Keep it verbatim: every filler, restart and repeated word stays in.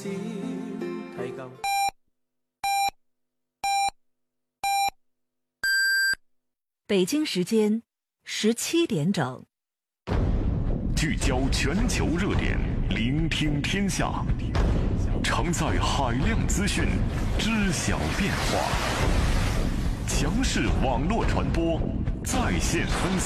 提高。 北京时间十七点整， 聚焦全球热点，聆听天下，承载海量资讯，知晓变化。强势网络传播，在线分析。